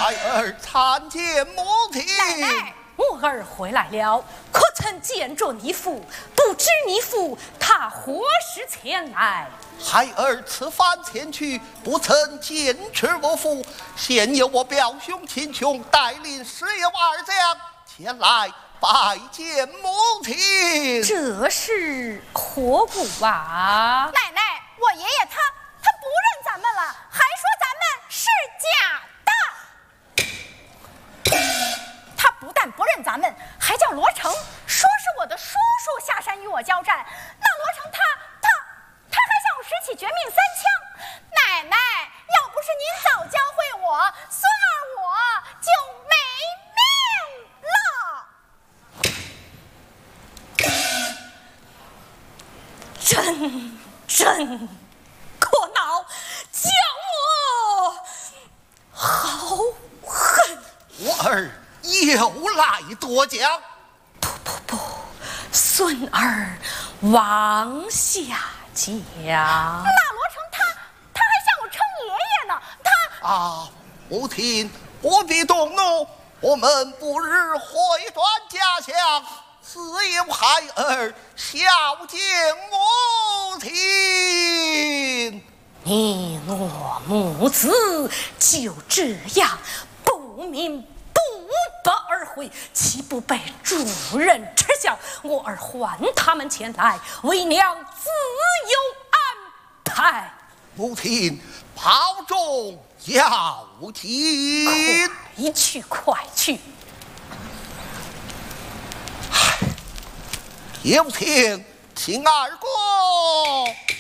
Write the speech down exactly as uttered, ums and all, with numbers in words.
孩儿参见母亲。 奶奶， 我儿回来了，可曾见着你父？不知你父他何时前来？ 孩儿此番前去，不曾见持我父，现由我表兄秦琼带领十有二将前来拜见母亲。 这是何故啊？ 奶奶，我爷爷他他不认咱们了，还说咱们是假的。他不但不认咱们，还叫罗成说是我的叔叔下山与我交战。那罗成他他他还向我使起绝命三枪。奶奶，要不是您早教会我，孙儿我就没命了。 真真可恼，叫我好恨。 我儿又来夺奖。 不不不，孙儿往下讲。 那罗成他他还向我称爷爷呢，他啊，母亲不必动怒，我们不日回转家乡，自有孩儿孝敬母亲。 你我母子就这样不明不白而回，岂不被主人耻笑？我儿唤他们前来，为娘自有安排。 母亲保重要紧， 快去快去。 有请秦二公。